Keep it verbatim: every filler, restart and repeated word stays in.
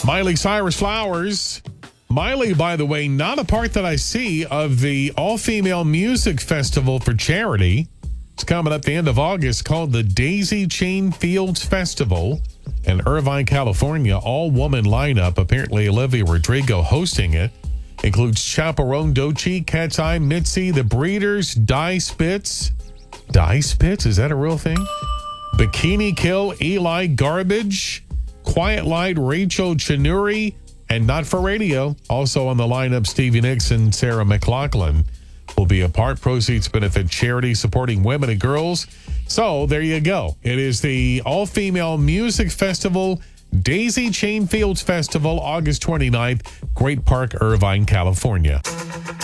Miley Cyrus Flowers. Miley, by the way, not a part that I see of the all-female music festival for charity. It's coming up the end of August, called the Daisy Chain Fields Festival in Irvine, California. All-woman lineup. Apparently, Olivia Rodrigo hosting it. Includes Chaperone Doechii, Cat's Eye, Mitzi, The Breeders, Die Spitz. Die Spitz? Is that a real thing? Bikini Kill, Eli Garbage, Quiet Light, Rachel Chinuri, and Not for Radio. Also on the lineup, Stevie Nicks and Sarah McLachlan will be a part. Proceeds benefit charity supporting women and girls. So there you go. It is the all-female music festival, Daisy Chain Fields Festival, August twenty-ninth, Great Park, Irvine, California.